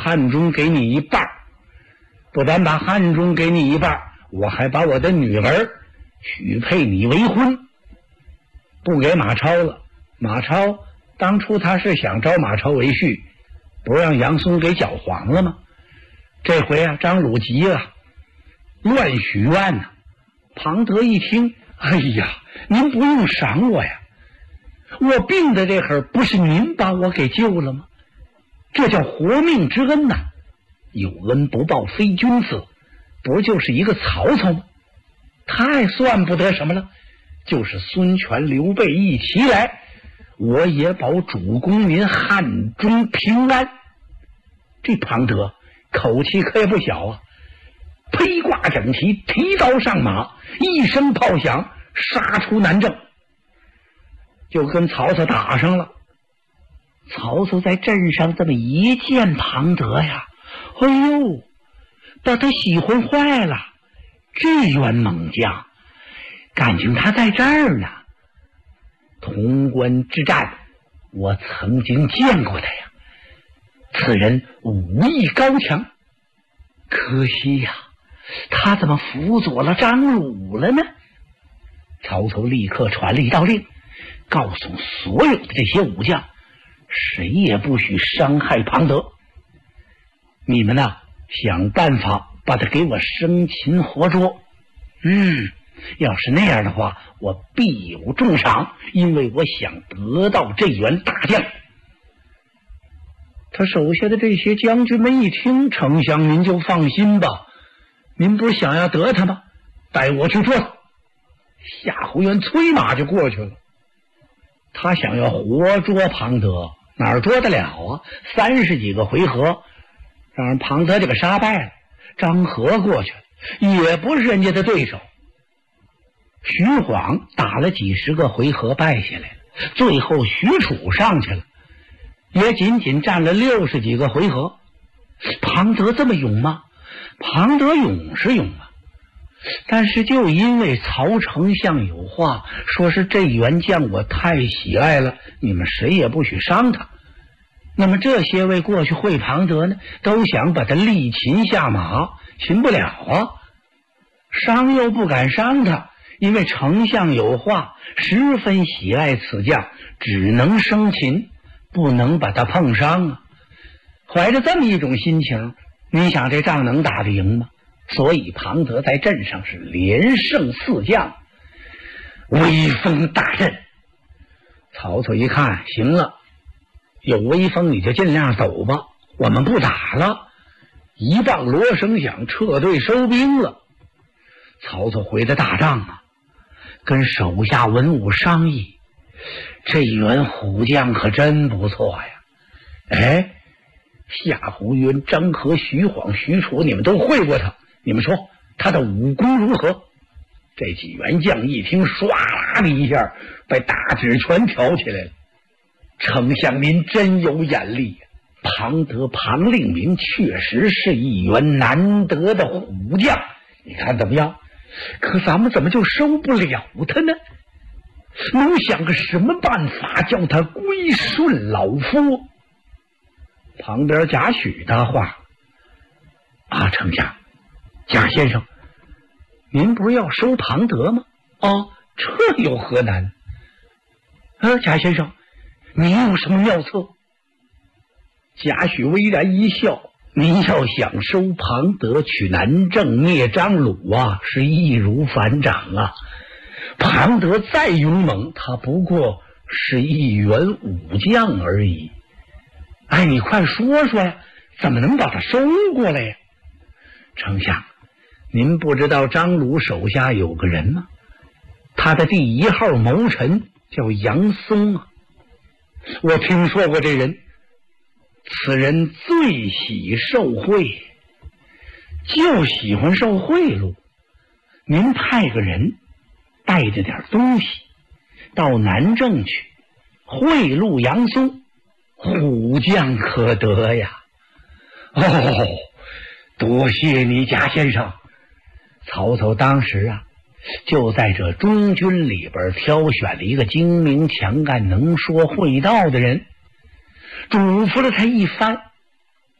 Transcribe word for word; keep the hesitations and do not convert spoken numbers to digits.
汉中给你一半，不但把汉中给你一半，我还把我的女儿许配你为婚。不给马超了，马超当初他是想招马超为婿，不让杨松给搅黄了吗？这回啊，张鲁急了，乱许愿呢、啊。庞德一听，哎呀，您不用赏我呀，我病的这会儿不是您把我给救了吗？这叫活命之恩呐、啊！有恩不报非君子，不就是一个曹操吗？他也算不得什么了，就是孙权刘备一起来，我也保主公您汉中平安。这庞德口气可也不小啊，披挂整齐，提刀上马，一声炮响，杀出南郑，就跟曹操打上了。曹操在镇上这么一见庞德呀，哎呦，把他喜欢坏了，这员猛将，感情他在这儿呢。潼关之战，我曾经见过他呀，此人武艺高强，可惜呀，他怎么辅佐了张鲁了呢？曹操立刻传了一道令，告诉所有的这些武将，谁也不许伤害庞德。你们呢，想办法把他给我生擒活捉。嗯，要是那样的话，我必有重赏，因为我想得到这员大将。他手下的这些将军们一听，丞相您就放心吧，您不是想要得他吗？带我去捉他。夏侯渊催马就过去了，他想要活捉庞德，哪儿捉得了啊？三十几个回合，让人庞德这个杀败了。张合过去了，也不是人家的对手。徐晃打了几十个回合败下来了，最后许褚上去了，也仅仅战了六十几个回合。庞德这么勇吗？庞德勇是勇啊，但是就因为曹丞相有话，说是这员将我太喜爱了，你们谁也不许伤他。那么这些位过去会庞德呢，都想把他力擒下马，擒不了啊，伤又不敢伤他，因为丞相有话，十分喜爱此将，只能生擒，不能把他碰伤啊。怀着这么一种心情，你想这仗能打得赢吗？所以庞德在镇上是连胜四将，威风大振。曹操一看，行了，有威风你就尽量走吧，我们不打了。一棒锣声响，撤队收兵了。曹操回到大帐啊，跟手下文武商议，这员虎将可真不错呀。哎，夏侯渊、张合、徐晃、许褚，你们都会过他，你们说他的武功如何？这几员将一听，唰啦的一下把大指全挑起来了。丞相您真有眼力呀！庞德庞令明确实是一员难得的虎将，你看怎么样？可咱们怎么就收不了他呢？能想个什么办法叫他归顺老夫？旁边贾诩搭话：啊，丞相，贾先生，您不是要收庞德吗？哦，这有何难？啊，贾先生，你有什么妙策？贾诩微然一笑：您要想收庞德取南郑灭张鲁啊，是易如反掌啊。庞德再勇猛，他不过是一员武将而已。哎，你快说说呀，怎么能把他收过来呀？丞相，您不知道张鲁手下有个人吗？他的第一号谋臣叫杨松啊，我听说过这人，此人最喜受贿，就喜欢受贿赂。您派个人带着点东西到南郑去贿赂杨松，虎将可得呀。哦，多谢你贾先生。曹操当时啊，就在这中军里边挑选了一个精明强干能说会道的人，嘱咐了他一番，